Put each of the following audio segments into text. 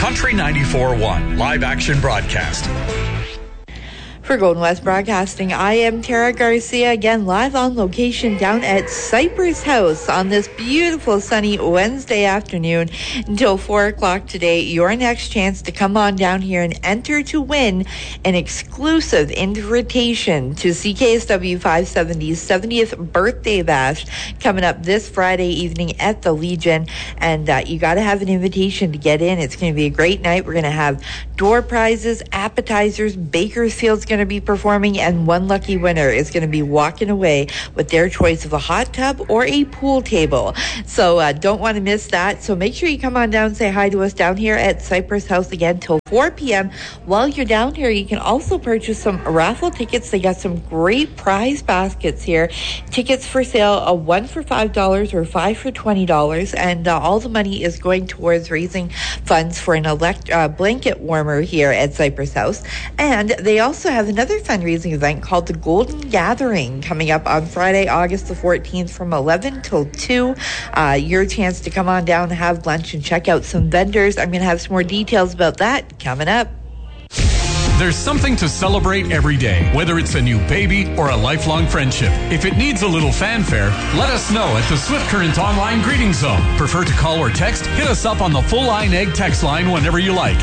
Country 94.1 live action broadcast. For Golden West Broadcasting, I am Tara Garcia, again live on location down at Cypress House on this beautiful sunny Wednesday afternoon until 4 o'clock today. Your next chance to come on down here and enter to win an exclusive invitation to CKSW 570's 70th birthday bash coming up this Friday evening at the Legion. And you got to have an invitation to get in. It's going to be a great night. We're going to have door prizes, appetizers. Bakersfield's going to be performing, and one lucky winner is going to be walking away with their choice of a hot tub or a pool table. So don't want to miss that. So make sure you come on down and say hi to us down here at Cypress House again till 4 p.m. While you're down here, you can also purchase some raffle tickets. They got some great prize baskets here. Tickets for sale, 1 for $5 or 5 for $20, and all the money is going towards raising funds for an blanket warmer here at Cypress House. And they also have another fundraising event called the Golden Gathering coming up on Friday, August the 14th from 11 till 2. Your chance to come on down, have lunch, and check out some vendors. I'm going to have some more details about that coming up. There's something to celebrate every day, whether it's a new baby or a lifelong friendship. If it needs a little fanfare, let us know at the Swift Current Online Greeting Zone. Prefer to call or text? Hit us up on the Full Line Egg text line whenever you like.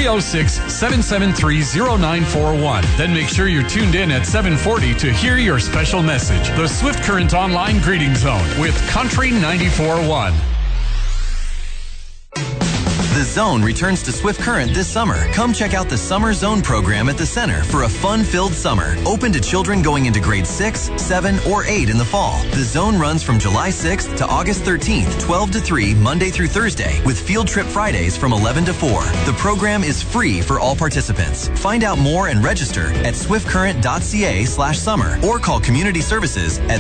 306-773-0941. Then make sure you're tuned in at 740 to hear your special message. The Swift Current Online Greeting Zone with Country 94.1. The Zone returns to Swift Current this summer. Come check out the Summer Zone program at the center for a fun-filled summer. Open to children going into grade 6, 7, or 8 in the fall. The Zone runs from July 6th to August 13th, 12 to 3, Monday through Thursday, with field trip Fridays from 11 to 4. The program is free for all participants. Find out more and register at swiftcurrent.ca/summer or call Community Services at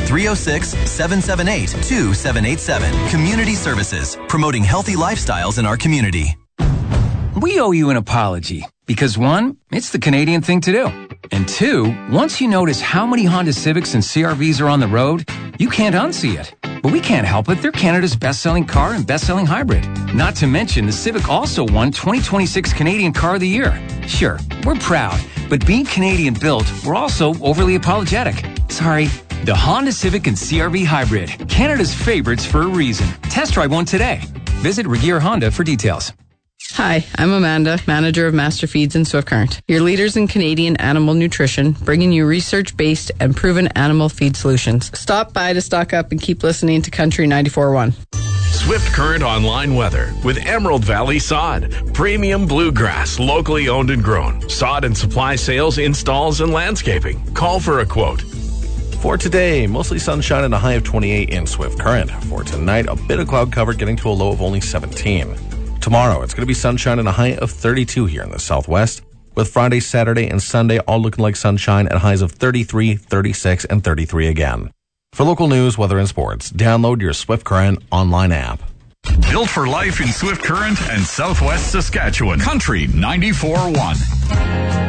306-778-2787. Community Services, promoting healthy lifestyles in our community. We owe you an apology because 1, it's the Canadian thing to do. And 2, once you notice how many Honda Civics and CRVs are on the road, you can't unsee it. But we can't help it. They're Canada's best-selling car and best-selling hybrid. Not to mention, the Civic also won 2026 Canadian Car of the Year. Sure, we're proud, but being Canadian-built, we're also overly apologetic. Sorry. The Honda Civic and CRV Hybrid, Canada's favorites for a reason. Test drive one today. Visit Regier Honda for details. Hi, I'm Amanda, manager of Master Feeds in Swift Current, your leaders in Canadian animal nutrition, bringing you research-based and proven animal feed solutions. Stop by to stock up and keep listening to Country 94.1. Swift Current Online Weather with Emerald Valley Sod. Premium bluegrass, locally owned and grown. Sod and supply sales, installs, and landscaping. Call for a quote. For today, mostly sunshine and a high of 28 in Swift Current. For tonight, a bit of cloud cover getting to a low of only 17. Tomorrow, it's going to be sunshine and a high of 32 here in the southwest, with Friday, Saturday, and Sunday all looking like sunshine at highs of 33, 36, and 33 again. For local news, weather, and sports, download your Swift Current online app. Built for life in Swift Current and Southwest Saskatchewan. Country 94.1.